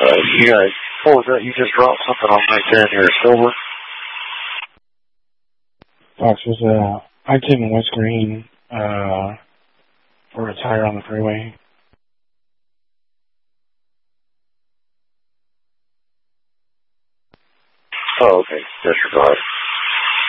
Yeah, what was that? You just dropped something on right there near Silver? Fox, was I-10 in West Green for a tire on the freeway. Oh, okay. Disregard.